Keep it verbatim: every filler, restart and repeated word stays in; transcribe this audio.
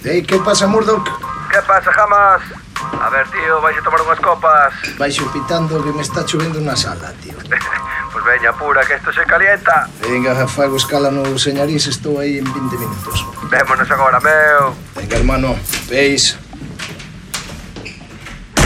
Ei, que pasa, Murdoch? Que pasa, Jamás? A ver, tío, vais a tomar unhas copas. Vais pitando que me está chovendo na sala, tío. Pues veña, apura, que esto se calienta. Venga, fago escala no señarís, estou aí en vinte minutos. Vémonos agora, meu. Venga, hermano, veis.